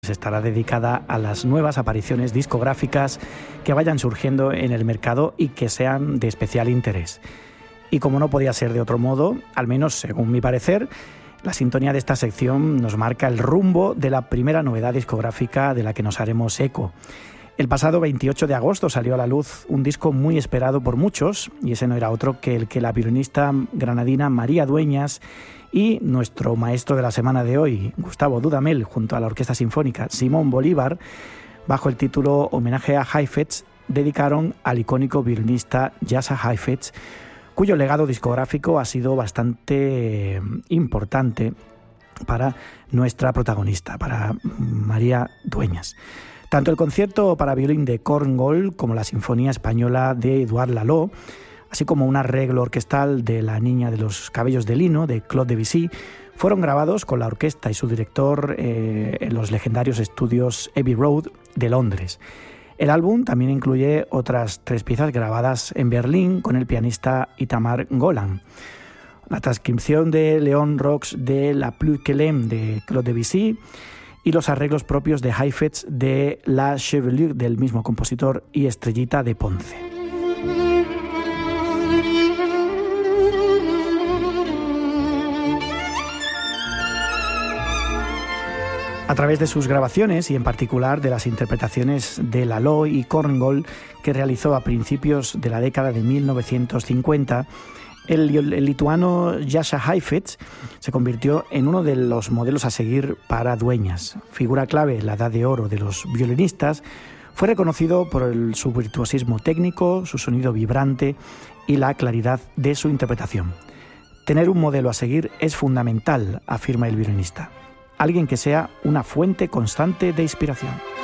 estará dedicada a las nuevas apariciones discográficas que vayan surgiendo en el mercado y que sean de especial interés. Y como no podía ser de otro modo, al menos según mi parecer, la sintonía de esta sección nos marca el rumbo de la primera novedad discográfica de la que nos haremos eco. El pasado 28 de agosto salió a la luz un disco muy esperado por muchos, y ese no era otro que el que la violinista granadina María Dueñas y nuestro maestro de la semana de hoy, Gustavo Dudamel, junto a la Orquesta Sinfónica Simón Bolívar, bajo el título Homenaje a Heifetz, dedicaron al icónico violinista Jascha Heifetz, cuyo legado discográfico ha sido bastante importante para nuestra protagonista, para María Dueñas. Tanto el concierto para violín de Korngold como la Sinfonía Española de Édouard Laloux, así como un arreglo orquestal de La Niña de los Cabellos de Lino, de Claude Debussy, fueron grabados con la orquesta y su director en los legendarios estudios Abbey Road de Londres. El álbum también incluye otras 3 piezas grabadas en Berlín con el pianista Itamar Golan. La transcripción de Léon Rox de La Plus que l'aime de Claude Debussy y los arreglos propios de Heifetz de La Chevelure del mismo compositor y Estrellita de Ponce. A través de sus grabaciones y en particular de las interpretaciones de Laloux y Korngold que realizó a principios de la década de 1950, el lituano Jascha Heifetz se convirtió en uno de los modelos a seguir para Dueñas. Figura clave en la edad de oro de los violinistas, fue reconocido por su virtuosismo técnico, su sonido vibrante y la claridad de su interpretación. Tener un modelo a seguir es fundamental, afirma el violinista. Alguien que sea una fuente constante de inspiración.